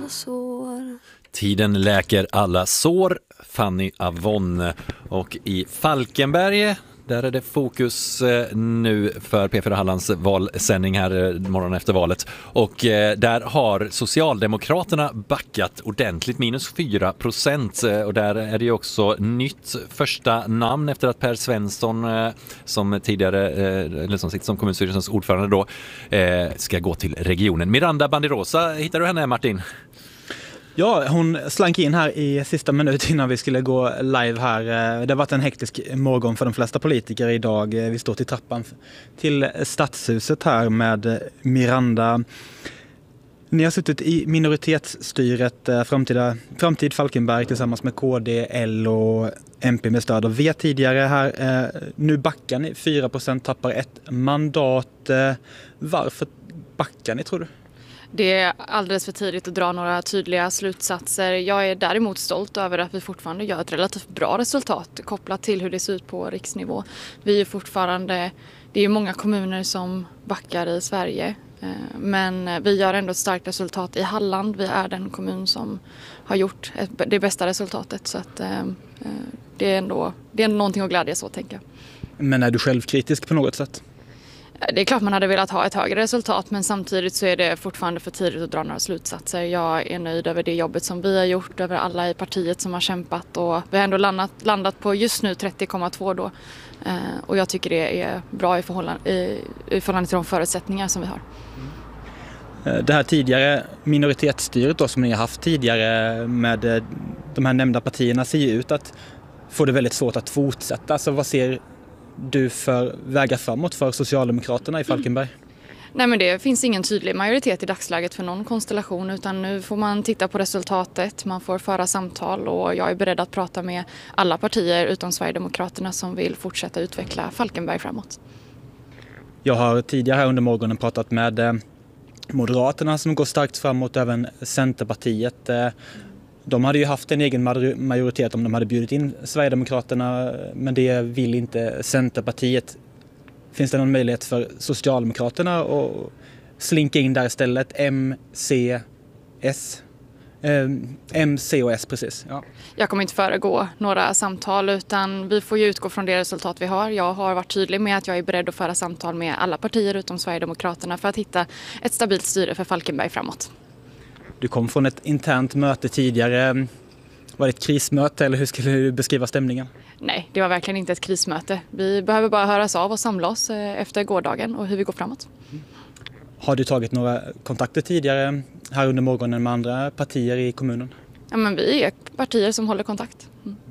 alla sår. Tiden läker alla sår, Fanny Avon. Och i Falkenberg, där är det fokus nu för P4 Hallands valsändning här morgonen efter valet. Och där har Socialdemokraterna backat ordentligt, minus 4%. Och där är det ju också nytt första namn efter att Per Svensson, som tidigare, eller som sitter som kommunstyrelsens ordförande då, ska gå till regionen. Miranda Bandirosa, hittar du henne, Martin? Ja, hon slank in här i sista minut innan vi skulle gå live här. Det har varit en hektisk morgon för de flesta politiker idag. Vi står till trappan till Stadshuset här med Miranda. Ni har suttit i minoritetsstyret Framtid Falkenberg tillsammans med KD, L och MP med stöd av V tidigare här. Nu backar ni 4%, tappar ett mandat. Varför backar ni, tror du? Det är alldeles för tidigt att dra några tydliga slutsatser. Jag är däremot stolt över att vi fortfarande gör ett relativt bra resultat kopplat till hur det ser ut på riksnivå. Vi är fortfarande, det är många kommuner som backar i Sverige, men vi gör ändå ett starkt resultat i Halland. Vi är den kommun som har gjort det bästa resultatet, så att det är ändå någonting att glädjas åt, tänker jag. Men är du självkritisk på något sätt? Det är klart man hade velat ha ett högre resultat, men samtidigt så är det fortfarande för tidigt att dra några slutsatser. Jag är nöjd över det jobbet som vi har gjort, över alla i partiet som har kämpat, och vi har ändå landat på just nu 30,2 då. Och jag tycker det är bra i förhållande till de förutsättningar som vi har. Det här tidigare minoritetsstyret då, som ni har haft tidigare med de här nämnda partierna, ser ju ut att få det väldigt svårt att fortsätta. Alltså, vad ser du för vägar framåt för Socialdemokraterna i Falkenberg? Nej, men det finns ingen tydlig majoritet i dagsläget för någon konstellation, utan nu får man titta på resultatet, man får föra samtal, och jag är beredd att prata med alla partier utom Sverigedemokraterna som vill fortsätta utveckla Falkenberg framåt. Jag har tidigare här under morgonen pratat med Moderaterna som går starkt framåt, även Centerpartiet. De hade ju haft en egen majoritet om de hade bjudit in Sverigedemokraterna, men det vill inte Centerpartiet. Finns det någon möjlighet för Socialdemokraterna att slinka in där istället? MC och S, precis. Ja. Jag kommer inte föregå några samtal, utan vi får ju utgå från det resultat vi har. Jag har varit tydlig med att jag är beredd att föra samtal med alla partier utom Sverigedemokraterna för att hitta ett stabilt styre för Falkenberg framåt. Du kom från ett internt möte tidigare. Var det ett krismöte, eller hur skulle du beskriva stämningen? Nej, det var verkligen inte ett krismöte. Vi behöver bara höras av och samla oss efter gårdagen och hur vi går framåt. Har du tagit några kontakter tidigare här under morgonen med andra partier i kommunen? Ja, men vi är partier som håller kontakt.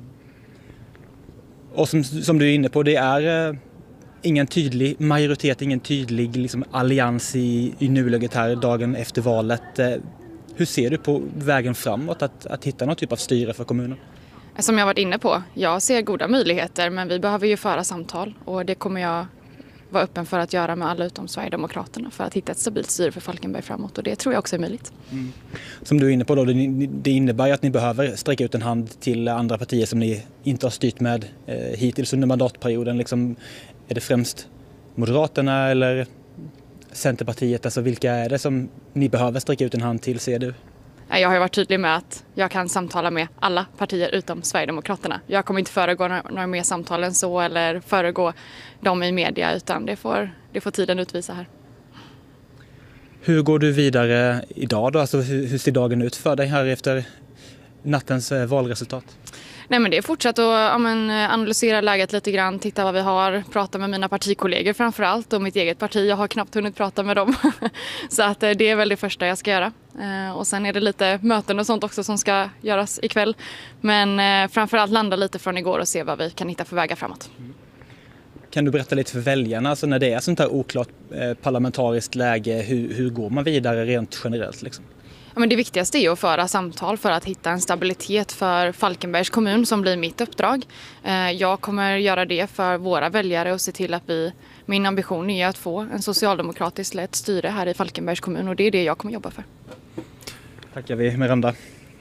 Och som du är inne på, det är ingen tydlig majoritet, ingen tydlig allians i nuläget här dagen efter valet. Hur ser du på vägen framåt att hitta någon typ av styre för kommunen? Som jag varit inne på, jag ser goda möjligheter, men vi behöver ju föra samtal, och det kommer jag vara öppen för att göra med alla utom Sverigedemokraterna för att hitta ett stabilt styre för Falkenberg framåt, och det tror jag också är möjligt. Som du är inne på då, det innebär att ni behöver sträcka ut en hand till andra partier som ni inte har styrt med hittills under mandatperioden. Är det främst Moderaterna eller Centerpartiet? Alltså, vilka är det som ni behöver sträcka ut en hand till, ser du? Jag har varit tydlig med att jag kan samtala med alla partier utom Sverigedemokraterna. Jag kommer inte föregå några mer samtal än så, eller föregå dem i media, utan det får tiden utvisa här. Hur går du vidare idag då? Alltså, hur ser dagen ut för dig här efter nattens valresultat? Nej, men det är fortsatt att analysera läget lite grann, titta vad vi har, prata med mina partikollegor framförallt, och mitt eget parti. Jag har knappt hunnit prata med dem. Så att det är väl det första jag ska göra. Och sen är det lite möten och sånt också som ska göras ikväll. Men framförallt landa lite från igår och se vad vi kan hitta för vägar framåt. Kan du berätta lite för väljarna, alltså när det är sånt här oklart parlamentariskt läge, hur går man vidare rent generellt liksom? Ja, men det viktigaste är att föra samtal för att hitta en stabilitet för Falkenbergs kommun, som blir mitt uppdrag. Jag kommer göra det för våra väljare och se till att min ambition är att få en socialdemokratiskt lett styre här i Falkenbergs kommun, och det är det jag kommer jobba för. Tackar vi, Miranda.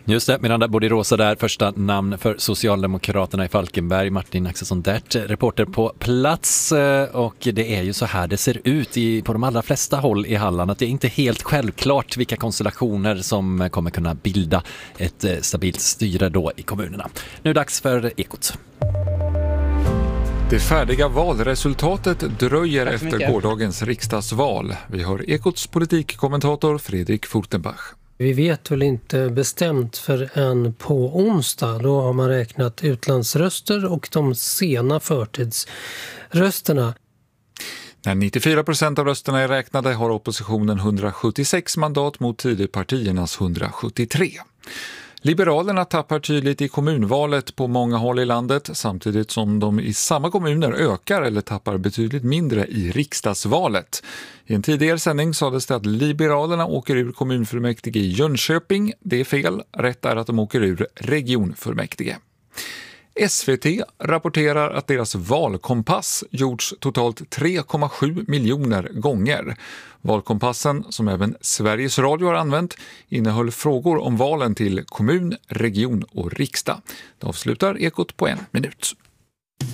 Just det, Miranda Bodirosa där, första namn för Socialdemokraterna i Falkenberg, Martin Axelsson Dert, reporter på plats. Och det är ju så här det ser ut på de allra flesta håll i Halland, att det är inte helt självklart vilka konstellationer som kommer kunna bilda ett stabilt styre då i kommunerna. Nu är det dags för Ekot. Det färdiga valresultatet dröjer efter gårdagens riksdagsval. Vi hör Ekots politikkommentator Fredrik Furtenbach. Vi vet väl inte bestämt förrän på onsdag. Då har man räknat utlandsröster och de sena förtidsrösterna. När 94% av rösterna är räknade har oppositionen 176 mandat mot Tidöpartiernas 173. Liberalerna tappar tydligt i kommunvalet på många håll i landet samtidigt som de i samma kommuner ökar eller tappar betydligt mindre i riksdagsvalet. I en tidigare sändning sades det att Liberalerna åker ur kommunfullmäktige i Jönköping. Det är fel. Rätt är att de åker ur regionfullmäktige. SVT rapporterar att deras valkompass gjorts totalt 3,7 miljoner gånger. Valkompassen, som även Sveriges Radio har använt, innehöll frågor om valen till kommun, region och riksdag. Det avslutar Ekot på 1 minut.